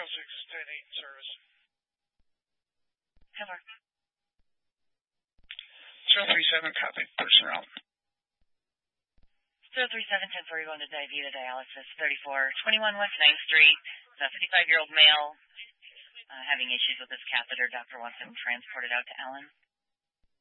service. Cover. 037, copy. Personnel. 037, 1040, going to DiVita Dialysis, 3421 West 9th Street. A 55-year-old male having issues with his catheter. Doctor wants him transported out to Allen.